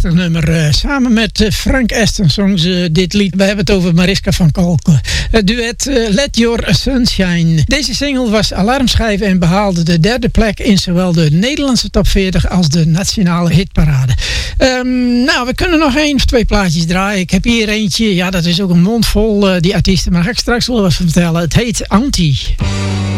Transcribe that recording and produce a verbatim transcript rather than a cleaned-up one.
prachtig nummer. Uh, samen met uh, Frank Aston zong ze dit lied. We hebben het over Mariska van Kolken. Het duet uh, Let Your Sunshine. Deze single was alarmschijf en behaalde de derde plek in zowel de Nederlandse top veertig als de nationale hitparade. Um, nou, we kunnen nog één of twee plaatjes draaien. Ik heb hier eentje. Ja, dat is ook een mond vol, uh, die artiesten. Maar ga ik straks wel wat vertellen. Het heet Anti.